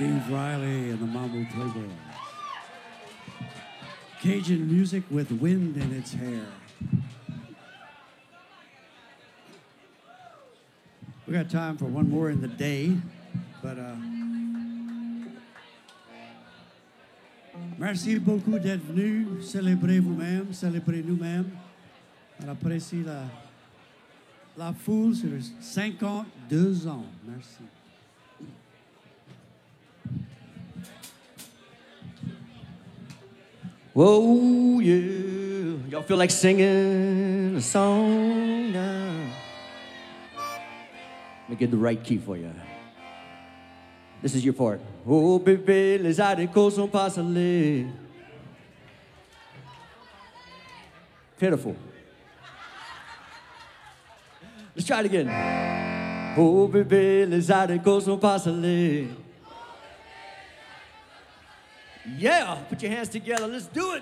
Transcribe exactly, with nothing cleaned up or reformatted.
Steve Riley and the Mambo Playboys. Cajun music with wind in its hair. We got time for one more in the day, but uh, merci beaucoup d'être venu. Célébrez vous-même, célébrez nous-mêmes. On apprécie la, la foule sur cinquante-deux ans. Merci. Whoa, yeah. Y'all feel like singing a song now? Let me get the right key for you. This is your part. Oh, bébé, les haricots sont pas salés. Pitiful. Let's try it again. Oh, bébé, les haricots sont pas salés. Yeah, put your hands together. Let's do it.